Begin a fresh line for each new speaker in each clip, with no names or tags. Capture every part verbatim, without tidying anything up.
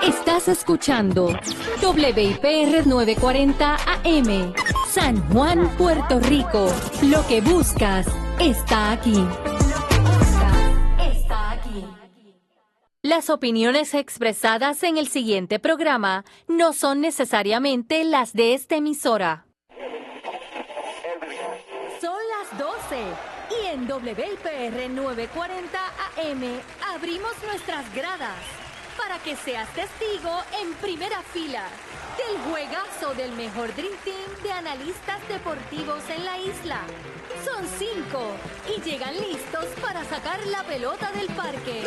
Estás escuchando W I P R novecientos cuarenta A M, San Juan, Puerto Rico. Lo que buscas está aquí. Está aquí. Las opiniones expresadas en el siguiente programa no son necesariamente las de esta emisora. Son las doce y en W I P R novecientos cuarenta A M abrimos nuestras gradas para que seas testigo en primera fila del juegazo del mejor Dream Team de analistas deportivos en la isla. Son cinco y llegan listos para sacar la pelota del parque.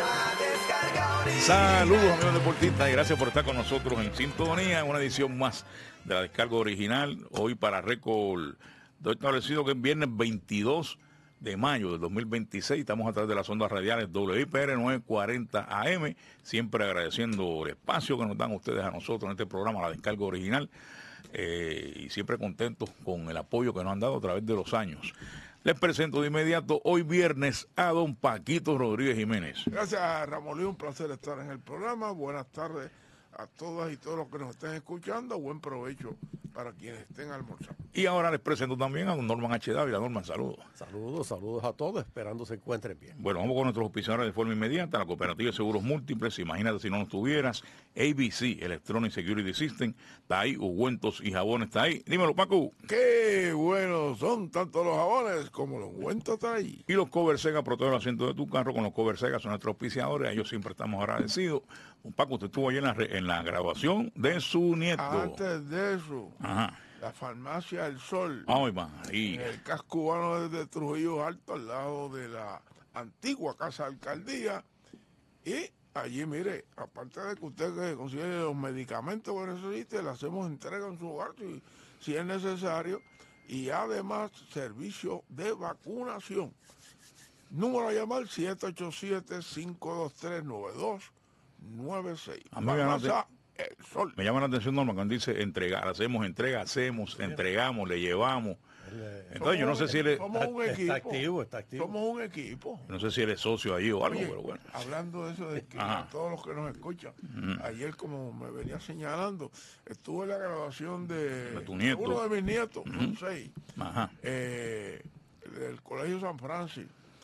Saludos amigos deportistas y gracias por estar con nosotros en sintonía en una edición más de la descarga original. Hoy para récord doy establecido que es viernes veintidós de mayo del dos mil veintiséis. Estamos a través de las ondas radiales W I P R novecientos cuarenta A M, siempre agradeciendo el espacio que nos dan ustedes a nosotros en este programa, la descarga original, eh, y siempre contentos con el apoyo que nos han dado a través de los años. Les presento de inmediato hoy viernes a don Paquito Rodríguez Jiménez.
Gracias, Ramón Luis, un placer estar en el programa. Buenas tardes a todas y todos los que nos estén escuchando. Buen provecho para quienes estén almorzando.
Y ahora les presento también a don Norman H. Dávila. Norman, saludos.
Saludos, saludos a todos, esperando se encuentren bien.
Bueno, vamos con nuestros auspiciadores de forma inmediata. La Cooperativa de Seguros Múltiples, imagínate si no nos tuvieras. A B C, Electronic Security System, está ahí. Ungüentos y jabones está ahí. Dímelo, Paco.
Qué buenos son tanto los jabones como los ungüentos está ahí.
Y los Cover Sega, protege el asiento de tu carro con los Cover Sega, son nuestros auspiciadores. A ellos siempre estamos agradecidos. Don Paco, usted estuvo allí en la, en la grabación de su nieto.
Antes de eso,
Ajá.
La Farmacia del Sol,
Ay, María.
en el casco urbano de Trujillo Alto, al lado de la antigua Casa de Alcaldía. Y allí, mire, aparte de que usted consigue los medicamentos que necesite, le hacemos entrega en su hogar si, si es necesario. Y además, servicio de vacunación. Número a llamar siete ocho siete, cinco dos tres, nueve dos nueve seis.
A mí me llama,
Farmacia El Sol.
me llama la atención, Norma, cuando dice entregar, hacemos entrega, hacemos, sí, entregamos, le llevamos. Entonces somos, yo no sé si él es,
somos un equipo,
está activo, está activo.
Somos un equipo.
No sé si él es socio allí o algo,
Oye,
pero bueno.
Hablando de eso, de que
Ajá.
a todos los que nos escuchan, uh-huh. Ayer, como me venía señalando, estuve en la graduación de,
de tu nieto.
uno de mis nietos,
uh-huh.
son seis,
Ajá.
Eh, del Colegio San Francis,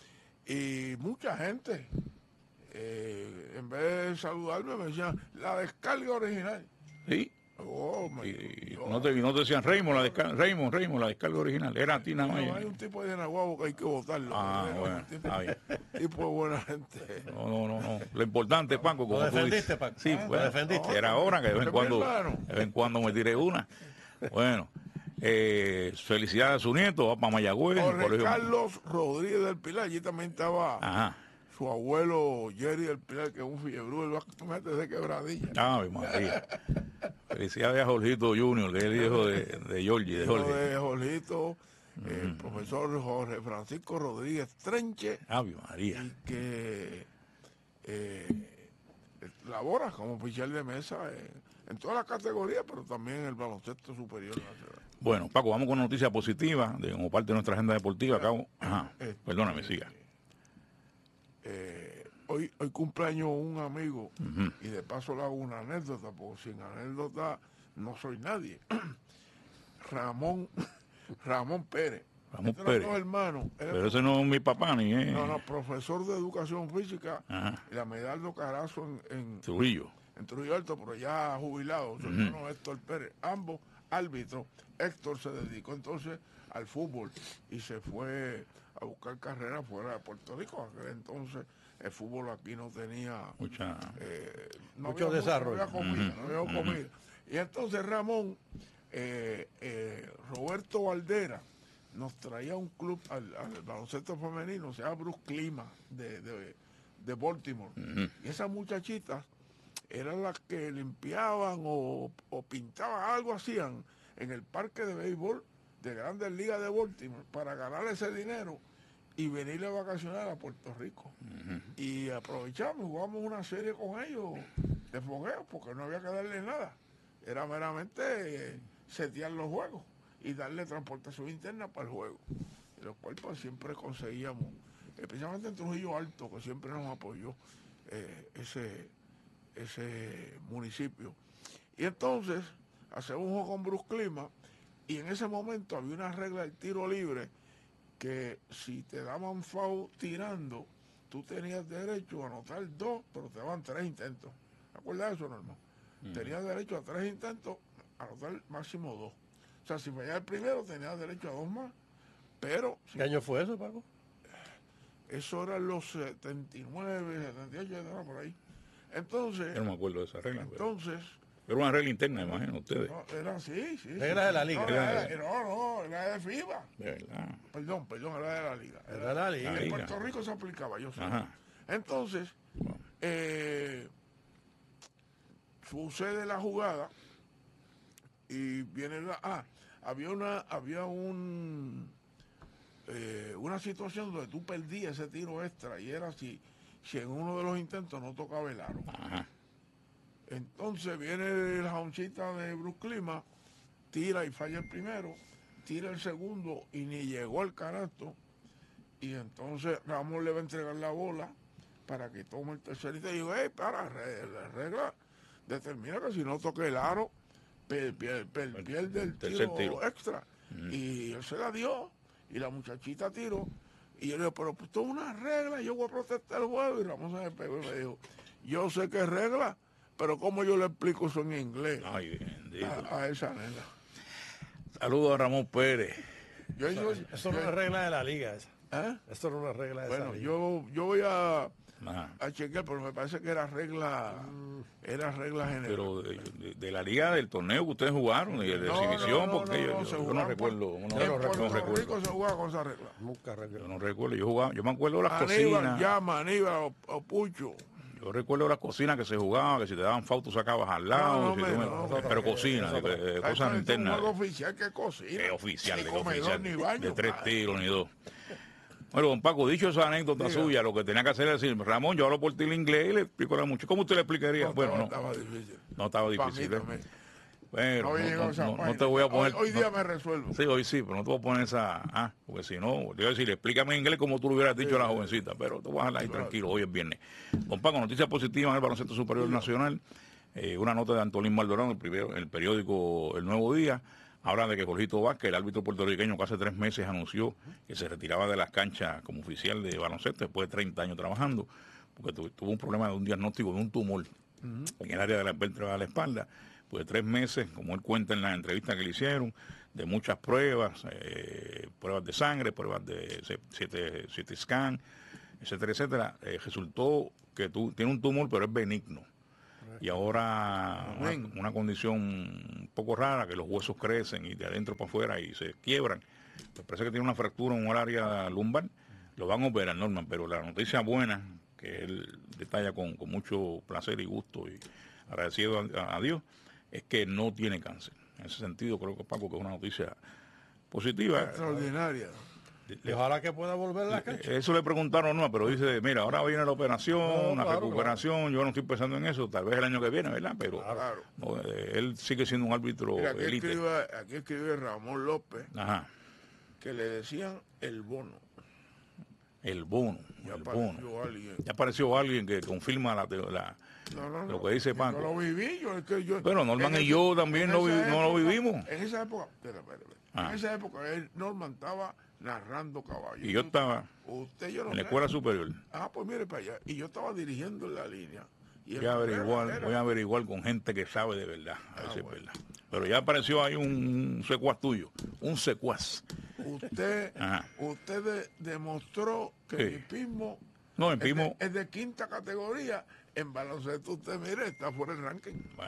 y mucha gente, eh, en vez de saludarme, me decían la descarga original.
Sí.
Oh, me,
y
oh,
no, te, no te decían Raymond, la descarga, Raymond, Raymond, la descarga original. Era a ti nada más.
No, hay un tipo de Nahuabo que hay que votarlo.
Ah,
¿no?
bueno,
Un tipo,
está bien.
tipo de buena gente.
No, no, no, no. Lo importante, Paco, como
¿Lo
tú
defendiste,
dices.
Paco?
Sí,
¿Ah?
bueno,
¿Lo defendiste?
Era hora que de vez en cuando,
hermano.
de vez en cuando me tiré una. Bueno, eh, felicidades a su nieto, va para Mayagüez.
Jorge
colegio...
Carlos Rodríguez del Pilar, allí también estaba.
Ajá.
Su abuelo Jerry del Pilar, que es un fiebrú, el basquete de Quebradilla.
Ay, María. Felicidades a Jorgito Junior, que es el hijo de, de Georgie, de Jorge.
de Jorgito, mm. El profesor Jorge Francisco Rodríguez Trenche.
Ay, María.
Y que eh, labora como oficial de mesa en, en todas las categorías, pero también en el baloncesto superior nacional.
Bueno, Paco, vamos con noticias positivas, de, como parte de nuestra agenda deportiva. Acabo. Ajá. Este, Perdóname, siga.
Eh, hoy, hoy cumpleaños un amigo,
uh-huh.
Y de paso le hago una anécdota, porque sin anécdota no soy nadie. Ramón Ramón Pérez.
Ramón
Este
Pérez.
Dos hermanos.
Pero ese no es mi papá ni es.
No, no, profesor de educación física,
Ajá.
y la Medaldo Carazo en, en
Trujillo.
En Trujillo Alto, pero ya jubilado, su uh-huh. hermano Héctor Pérez, ambos árbitros. Héctor se dedicó entonces al fútbol y se fue a buscar carrera fuera de Puerto Rico. Entonces el fútbol aquí no tenía
Mucha,
eh, no
mucho
había,
desarrollo.
No había comida,
Uh-huh.
no había comida. Uh-huh. Y entonces Ramón, eh, eh, Roberto Valdera, nos traía un club al, al baloncesto femenino, se llama Bruce Clima, de, de, de Baltimore.
Uh-huh.
Y esas muchachitas eran las que limpiaban o, o pintaban, algo hacían en el parque de béisbol de Grandes Ligas de Baltimore para ganar ese dinero y venir a vacacionar a Puerto Rico. Uh-huh. Y aprovechamos, jugamos una serie con ellos de fogueo, porque no había que darle nada. Era meramente eh, setear los juegos y darle transportación interna para el juego. Y los cuales pues, siempre conseguíamos, especialmente en Trujillo Alto, que siempre nos apoyó, eh, ese, ese municipio. Y entonces hacemos un juego con Bruce Clima y en ese momento había una regla del tiro libre que si te daban foul tirando, tú tenías derecho a anotar dos, pero te daban tres intentos. ¿Te acuerdas de eso, Norma? Uh-huh. Tenías derecho a tres intentos, a anotar máximo dos. O sea, si fallaba el primero, tenías derecho a dos más. Pero...
¿Qué año fue eso, Paco?
Eso era los setenta y nueve, setenta y ocho, era por ahí. Entonces...
Yo no me acuerdo de esa regla.
Entonces...
Pero una regla interna, imagino ustedes.
No, era así, sí.
Regla
sí,
de la liga.
No, era, era, no, no, era de FIBA.
De verdad.
Perdón, perdón, era de la liga.
Era, era de la liga.
En Puerto Rico se aplicaba, yo sé.
Ajá.
Entonces, bueno. eh, sucede la jugada y viene la... Ah, había una, había un... Eh, una situación donde tú perdías ese tiro extra y era si, si en uno de los intentos no tocaba el aro.
Ajá.
Entonces viene la jonchita de Bruce Clima, tira y falla el primero, tira el segundo y ni llegó al canasto. Y entonces Ramón le va a entregar la bola para que tome el tercerito. Y digo, hey, para, la regla determina que si no toca el aro, pierde per, per, el tiro, tiro extra. Mm. Y él se la dio y la muchachita tiró. Y yo le digo, pero pues esto es una regla, yo voy a protestar el juego. Y Ramón se me pegó y me dijo, yo sé que es regla, pero ¿cómo yo le explico eso en inglés?
Ay, bendito.
A, a esa nena.
Saludos a Ramón Pérez.
Yo,
eso,
yo,
eso yo, no es una regla de la liga esa.
¿Eh?
Esto no es una regla de
bueno,
esa liga.
Yo, yo voy a, a chequear, pero me parece que era regla, era regla general.
Pero de, de, de la liga del torneo que ustedes jugaron, y de
no,
exhibición,
no, no,
porque
no,
yo,
no,
yo, yo no recuerdo.
Por,
no,
en
no,
Puerto
no recuerdo.
Rico se jugaba con esa regla.
Nunca recuerdo.
Yo no recuerdo, yo jugaba, yo me acuerdo de las
Aníbal,
cocinas.
Llama, Aníbal o, o Pucho.
Yo recuerdo las cocinas que se jugaban, que si te daban foul tú sacabas al lado,
no, no,
si
me,
tú me,
no,
pero cocina, de, de, de cosas internas.
No es oficial que cocina.
Es oficial,
ni
de
comedor,
oficial,
ni baño,
de tres
padre.
tiros ni dos. Bueno, don Paco, dicho esa anécdota Diga. suya, lo que tenía que hacer es decir, Ramón, yo hablo por ti el inglés y le explico a la muchacha. ¿Cómo usted le explicaría?
No,
bueno, no.
Estaba difícil.
No estaba difícil.
Mí,
¿eh? Bueno,
no,
no, no,
no,
no te voy a poner...
Hoy, hoy día me resuelvo.
Sí, hoy sí, pero no te voy a poner esa... Ah, porque si no, te voy a decir, explícame en inglés como tú lo hubieras dicho sí, a la jovencita, pero te voy a dejar ahí claro. tranquilo, hoy es viernes. Don Paco, noticias positivas en el Baloncesto Superior sí, Nacional. Eh, una nota de Antolín Maldonado en el, el periódico El Nuevo Día. Habla de que Jorgito Vázquez, el árbitro puertorriqueño que hace tres meses anunció que se retiraba de las canchas como oficial de baloncesto después de treinta años trabajando, porque tu, tuvo un problema de un diagnóstico de un tumor uh-huh. en el área de la vértebra de la espalda. Pues de tres meses, como él cuenta en la entrevista que le hicieron, de muchas pruebas, eh, pruebas de sangre, pruebas de siete scan, etcétera, etcétera, eh, resultó que tú, tiene un tumor, pero es benigno. Y ahora una, una condición un poco rara, que los huesos crecen y de adentro para afuera y se quiebran. Pues parece que tiene una fractura en un área lumbar. Lo van a operar, Norman, pero la noticia buena, que él detalla con, con mucho placer y gusto y agradecido a, a Dios, es que no tiene cáncer. En ese sentido, creo que Paco, que es una noticia positiva.
Extraordinaria.
Y ojalá que pueda volver a la cancha.
Eso le preguntaron, no, pero dice, mira, ahora viene la operación, no, la claro, recuperación, claro. Yo no estoy pensando en eso, tal vez el año que viene, ¿verdad? Pero
claro.
no, eh, él sigue siendo un árbitro
mira, aquí
élite.
Escribe, aquí escribe Ramón López,
Ajá.
que le decían el bono.
El bono,
ya
el bono.
Alguien.
Ya apareció alguien que confirma la, la
no, no,
lo que dice Paco.
Yo lo viví, yo, es que yo...
Pero Norman y ese, yo también no, época, no lo vivimos.
En esa época, espera, espera, espera. Ah. En esa época él, Norman estaba narrando caballos.
Y yo estaba
usted, yo no
en la
sé.
escuela superior.
Ah, pues mire para allá. Y yo estaba dirigiendo la línea. Y
voy, a averiguar, era... voy a averiguar con gente que sabe de verdad. A ver ah, si bueno. es verdad. Pero ya apareció ahí un, un secuaz tuyo. Un secuaz.
Usted, usted de, demostró que sí. el hipismo
no, el hipismo...
es, de, es de quinta categoría. En baloncesto usted, mire, está fuera del ranking.
Bueno.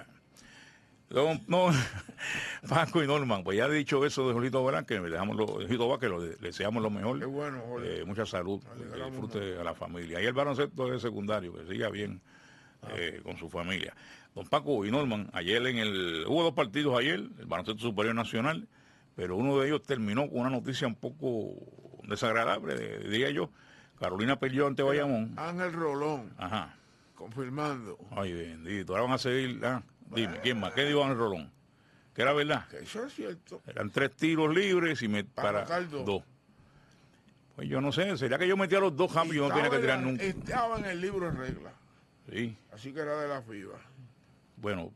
No, no, Paco y Norman, pues ya he dicho eso de Jorgito Velázquez, le dejamos lo, Jorgito Vázquez, le deseamos lo mejor.
Qué bueno,
eh, mucha salud, que disfrute a la familia. Y el baloncesto es secundario, que siga bien eh, con su familia. Don Paco y Norman, ayer en el, hubo dos partidos ayer, el baloncesto superior nacional, pero uno de ellos terminó con una noticia un poco desagradable, diría yo. Carolina perdió ante Bayamón.
Ángel Rolón.
Ajá.
Confirmando.
Ay, bendito. Ahora van a seguir. Ah, dime, bueno, ¿quién más? ¿Qué dijo Ángel Rolón? Que era verdad.
Que eso es cierto.
Eran tres tiros libres y me para, para dos. dos. Pues yo no sé, sería que yo metía los dos cambios y no tenía que tirar nunca.
Estaba en el libro de reglas.
Sí.
Así que era de la FIBA.
Bueno,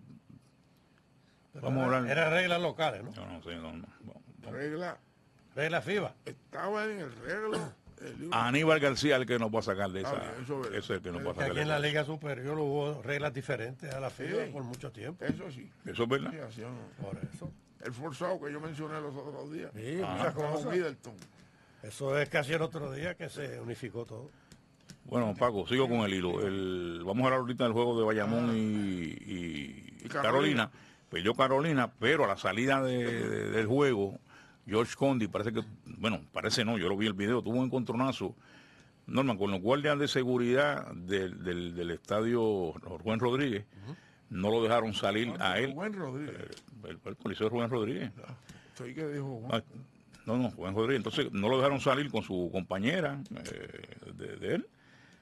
Pero
vamos a
era-
hablar.
Eran reglas locales, ¿no?
Yo no sé, no, no, no.
Regla,
Reglas FIBA.
estaba en el reglo. El libro.
Aníbal García es el que nos va a sacar de
Ah,
esa.
bien, eso es verdad.
Ese es el que nos va a
Que
sacar
aquí
de
en la
esa.
Liga Superior hubo reglas diferentes a la FIBA
Sí.
por mucho tiempo.
Eso sí.
Eso es verdad.
Sí, así no.
Por eso.
El forzado que yo mencioné los otros días.
Sí,
Ah.
muchas
Con
cosas.
Middleton.
Eso es casi el otro día que se unificó todo.
Bueno, Paco, sigo con el hilo. El, vamos a hablar ahorita del juego de Bayamón y, y-
Y
y
Carolina.
Carolina. Perdió Carolina, pero a la salida de- de- del juego, George Condi, parece que, bueno, parece no, yo lo vi el video, tuvo un encontronazo, Norman, con los guardias de seguridad del, del, del estadio Rubén Rodríguez, no lo dejaron salir a él,
Rubén Rodríguez.
el, el policía Rubén Rodríguez.
Soy que dijo Juan.
Ah, No, no, Rubén Rodríguez. Entonces no lo dejaron salir con su compañera eh, de, de él,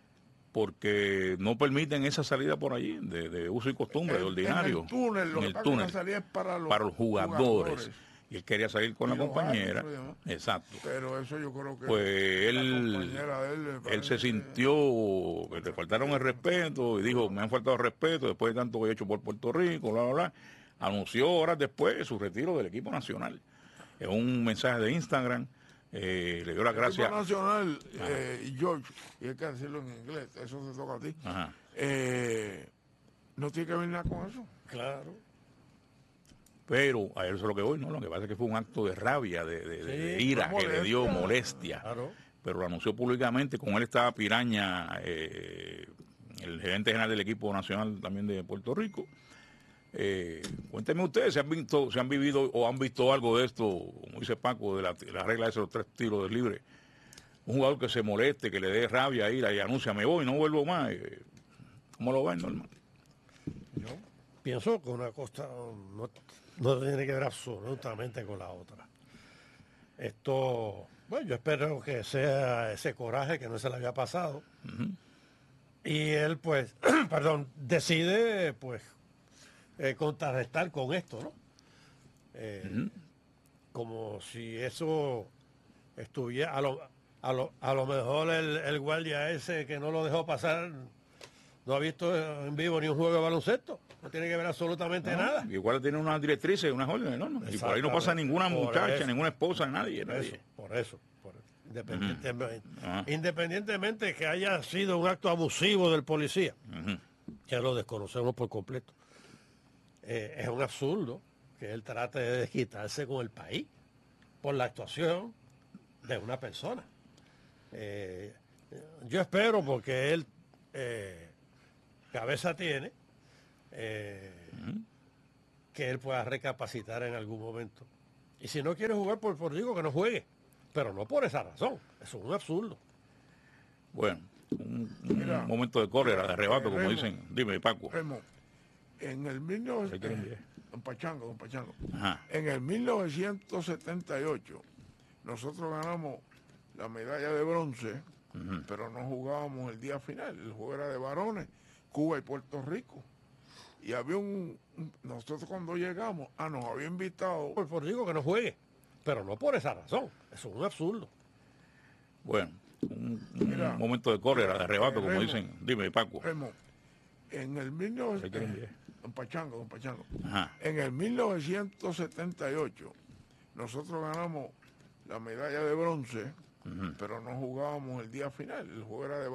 porque no permiten esa salida por allí, de, de uso y costumbre, de
En-
ordinario.
En el túnel, lo
En
que
el
pasa es que
túnel,
la salida es para los,
para los jugadores. Y él quería salir con
Y
la
los
compañera.
árbitros y demás.
Exacto.
Pero eso yo creo que
Pues
la
él,
compañera de él, me
él
parece
se
que-
sintió que le faltaron el respeto y dijo, me han faltado el respeto después de tanto que he hecho por Puerto Rico, bla, bla, bla. Anunció horas después su retiro del equipo nacional. En un mensaje de Instagram, eh, le dio las
El equipo
gracias.
nacional, eh, George, y hay que decirlo en inglés, eso se toca a ti.
Ajá.
Eh, no tiene que ver nada con eso.
Claro.
Pero a eso es lo que voy, ¿no? Lo que pasa es que fue un acto de rabia, de, de- de- de
Sí,
ira,
fue
que le dio
molestia.
molestia.
Claro.
Pero lo anunció públicamente. Con él estaba Piraña, eh, el gerente general del equipo nacional también de Puerto Rico. Eh, cuéntenme ustedes si han visto, si han vivido o han visto algo de esto, como dice Paco, de la, de la regla de esos tres tiros de libre. Un jugador que se moleste, que le dé rabia, ira y anuncia, me voy, no vuelvo más. Eh, ¿Cómo lo ven, Norman?
Yo pienso que una cosa no, no tiene que ver absolutamente con la otra. Esto, bueno, yo espero que sea ese coraje que no se le había pasado. Y él, pues, perdón, decide, pues, eh, contrarrestar con esto, ¿no? Eh, Como si eso estuviera, a lo, a lo, a lo mejor el, el guardia ese que no lo dejó pasar no ha visto en vivo ni un juego de baloncesto, no tiene que ver absolutamente nada.
Igual tiene unas directrices, unas órdenes, ¿no? Y por ahí no pasa
Exactamente.
ninguna
Por
muchacha,
eso.
ninguna esposa, nadie,
Por eso,
nadie.
por eso, por eso. Independientemente,
Ajá.
independientemente que haya sido un acto abusivo del policía,
Ujú.
que lo desconocemos por completo, eh, es un absurdo que él trate de desquitarse con el país por la actuación de una persona. Eh, yo espero, porque él eh, cabeza tiene, eh, que él pueda recapacitar en algún momento. Y si no quiere jugar, por, por digo que no juegue, pero no por esa razón. Eso es un absurdo.
Bueno, un, un
Mira,
momento de cólera, de arrebato, como
Remo.
dicen. Dime, Paco.
Remo, en el mil
Ahí
novecientos...
quieren ver.
Don Pachango, don Pachango.
Ajá.
En el mil novecientos setenta y ocho, nosotros ganamos la medalla de bronce, pero no jugábamos el día final. El juego era de varones, Cuba y Puerto Rico. Y había un... un- nosotros cuando llegamos, ah, nos había invitado...
Por, por digo que no juegue, pero no por esa razón. Eso es un absurdo.
Bueno, un, un
Mira,
momento de cólera, de arrebato, como
Remo.
dicen. Dime, Paco.
Remo, en el mil
Ahí quieren
novecientos...
ver.
Don Pachango, don Pachango.
Ajá.
En el mil novecientos setenta y ocho, nosotros ganamos la medalla de bronce, pero no jugábamos el día final. El juego era de